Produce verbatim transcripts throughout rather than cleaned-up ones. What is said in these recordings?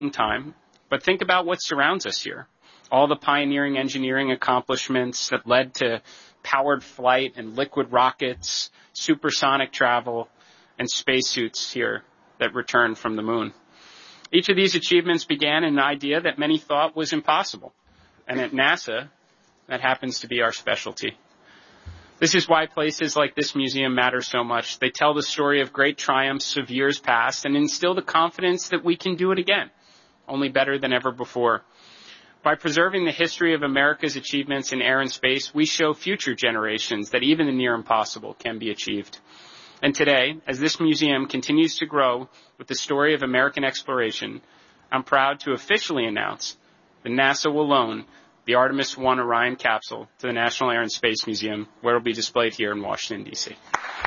time, but think about what surrounds us here. All the pioneering engineering accomplishments that led to powered flight and liquid rockets, supersonic travel, and spacesuits here that returned from the moon. Each of these achievements began in an idea that many thought was impossible. And at NASA, that happens to be our specialty. This is why places like this museum matter so much. They tell the story of great triumphs of years past and instill the confidence that we can do it again, only better than ever before. By preserving the history of America's achievements in air and space, we show future generations that even the near impossible can be achieved. And today, as this museum continues to grow with the story of American exploration, I'm proud to officially announce that NASA will loan the Artemis one Orion capsule to the National Air and Space Museum, where it will be displayed here in Washington, D C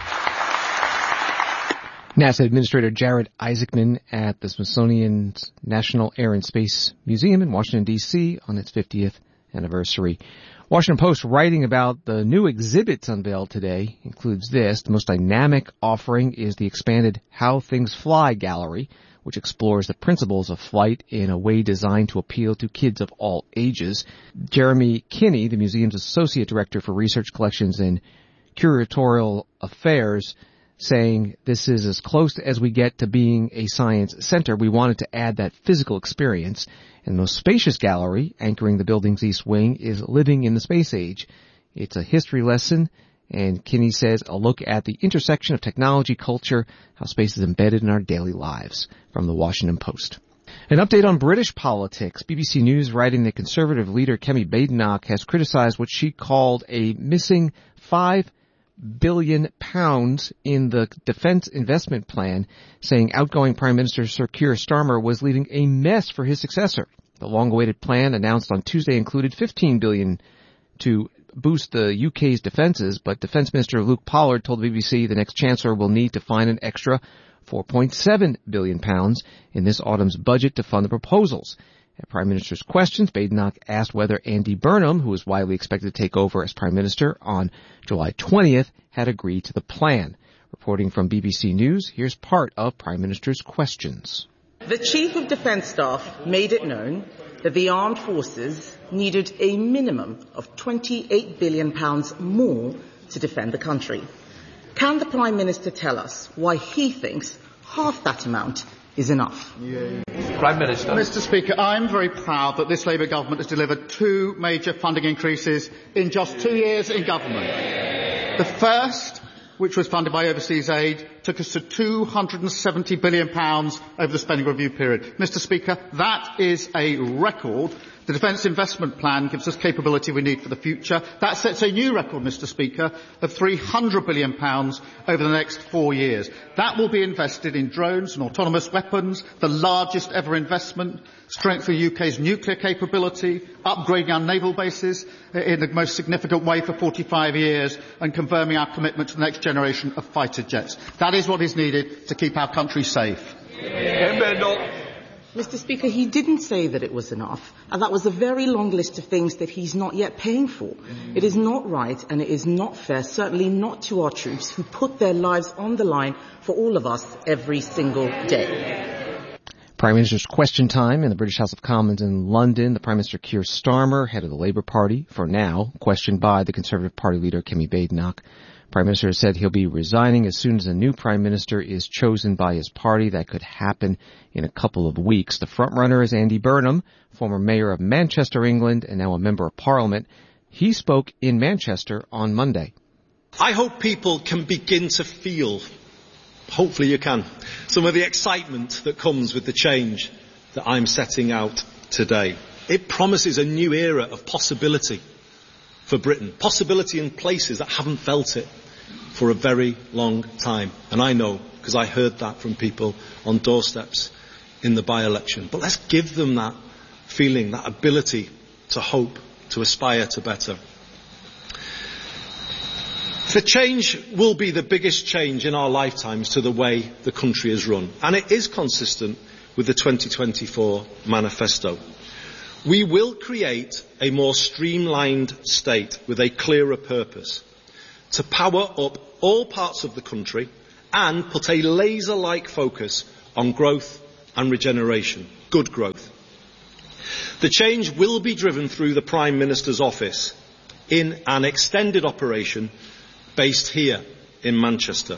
NASA Administrator Jared Isaacman at the Smithsonian's National Air and Space Museum in Washington, D C on its fiftieth anniversary. Washington Post writing about the new exhibits unveiled today includes this. The most dynamic offering is the expanded How Things Fly gallery, which explores the principles of flight in a way designed to appeal to kids of all ages. Jeremy Kinney, the museum's Associate Director for Research Collections and Curatorial Affairs, saying this is as close as we get to being a science center. We wanted to add that physical experience. And the most spacious gallery, anchoring the building's east wing, is Living in the Space Age. It's a history lesson, and Kinney says a look at the intersection of technology, culture, how space is embedded in our daily lives. From the Washington Post. An update on British politics. B B C News writing that Conservative leader Kemi Badenoch has criticized what she called a missing five billion pounds in the defense investment plan, saying outgoing Prime Minister Sir Keir Starmer was leaving a mess for his successor. The long-awaited plan announced on Tuesday included fifteen billion pounds to boost the U K's defenses, but Defense Minister Luke Pollard told the B B C the next Chancellor will need to find an extra four point seven billion pounds in this autumn's budget to fund the proposals. At Prime Minister's questions, Badenoch asked whether Andy Burnham, who is widely expected to take over as Prime Minister on July twentieth, had agreed to the plan. Reporting from B B C News, here's part of Prime Minister's questions. The Chief of Defence Staff made it known that the armed forces needed a minimum of twenty-eight billion pounds more to defend the country. Can the Prime Minister tell us why he thinks half that amount is enough? Yeah. Prime Minister. Mister Speaker, I'm very proud that this Labour government has delivered two major funding increases in just two years in government. The first, which was funded by overseas aid, took us to two hundred seventy billion pounds over the spending review period. Mister Speaker, that is a record. The Defence Investment Plan gives us capability we need for the future. That sets a new record, Mister Speaker, of three hundred billion pounds over the next four years. That will be invested in drones and autonomous weapons, the largest ever investment, strengthening the U K's nuclear capability, upgrading our naval bases in the most significant way for forty-five years, and confirming our commitment to the next generation of fighter jets. That is what is needed to keep our country safe. Mister Speaker, he didn't say that it was enough, and that was a very long list of things that he's not yet paying for. Mm. It is not right, and it is not fair, certainly not to our troops who put their lives on the line for all of us every single day. Prime Minister's question time in the British House of Commons in London. The Prime Minister Keir Starmer, head of the Labour Party, for now, questioned by the Conservative Party leader Kemi Badenoch. Prime Minister has said he'll be resigning as soon as a new Prime Minister is chosen by his party. That could happen in a couple of weeks. The frontrunner is Andy Burnham, former Mayor of Manchester, England, and now a Member of Parliament. He spoke in Manchester on Monday. I hope people can begin to feel, hopefully you can, some of the excitement that comes with the change that I'm setting out today. It promises a new era of possibility for Britain, possibility in places that haven't felt it for a very long time. And I know, because I heard that from people on doorsteps in the by-election. But let's give them that feeling, that ability to hope, to aspire to better. The change will be the biggest change in our lifetimes to the way the country is run. And it is consistent with the twenty twenty-four manifesto. We will create a more streamlined state with a clearer purpose to power up all parts of the country and put a laser-like focus on growth and regeneration. good growth. The change will be driven through the Prime Minister's office in an extended operation based here in Manchester.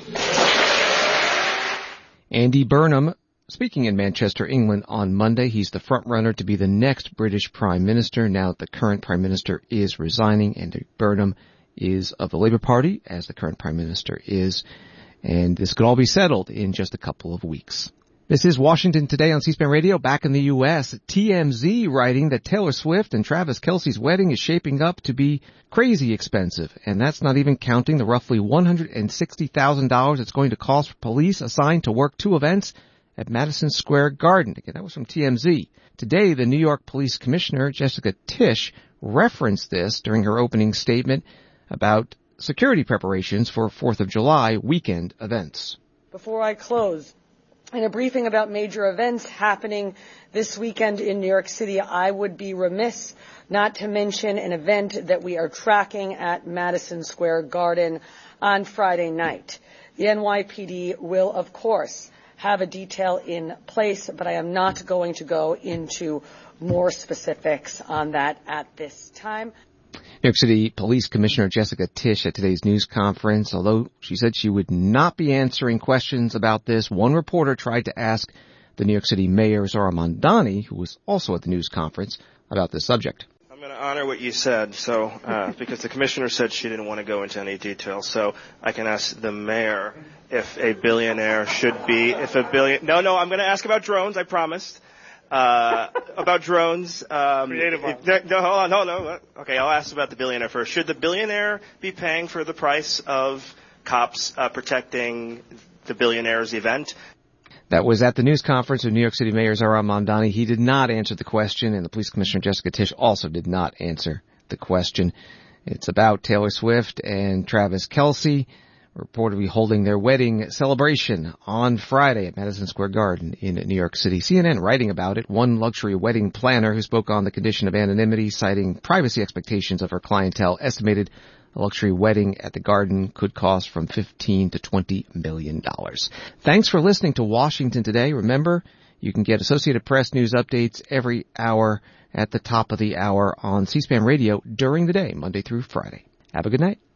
Andy Burnham speaking in Manchester, England on Monday. He's the front runner to be the next British Prime Minister now that the current Prime Minister is resigning. Andy Burnham is of the Labour Party, as the current Prime Minister is, and this could all be settled in just a couple of weeks. This is Washington Today on C-SPAN Radio. Back in the U S, T M Z writing that Taylor Swift and Travis Kelce's wedding is shaping up to be crazy expensive, and that's not even counting the roughly one hundred sixty thousand dollars it's going to cost for police assigned to work two events at Madison Square Garden. Again, that was from T M Z. Today, the New York Police Commissioner, Jessica Tisch, referenced this during her opening statement about security preparations for fourth of July weekend events. Before I close, in a briefing about major events happening this weekend in New York City, I would be remiss not to mention an event that we are tracking at Madison Square Garden on Friday night. The N Y P D will, of course, have a detail in place, but I am not going to go into more specifics on that at this time. New York City Police Commissioner Jessica Tisch at today's news conference, although she said she would not be answering questions about this. One reporter tried to ask the New York City Mayor Zohran Mamdani, who was also at the news conference, about this subject. I'm going to honor what you said, so uh, because the commissioner said she didn't want to go into any detail, so I can ask the mayor if a billionaire should be, if a billion, no, no, I'm going to ask about drones, I promised. Uh, about drones. Um, Creative one. No, hold on, no, no. Okay, I'll ask about the billionaire first. Should the billionaire be paying for the price of cops uh, protecting the billionaire's event? That was at the news conference of New York City Mayor Zohran Mamdani. He did not answer the question, and the police commissioner Jessica Tisch also did not answer the question. It's about Taylor Swift and Travis Kelce, reportedly holding their wedding celebration on Friday at Madison Square Garden in New York City. C N N writing about it. One luxury wedding planner who spoke on the condition of anonymity, citing privacy expectations of her clientele, estimated a luxury wedding at the Garden could cost from fifteen to twenty million dollars. Thanks for listening to Washington Today. Remember, you can get Associated Press news updates every hour at the top of the hour on C-SPAN Radio during the day, Monday through Friday. Have a good night.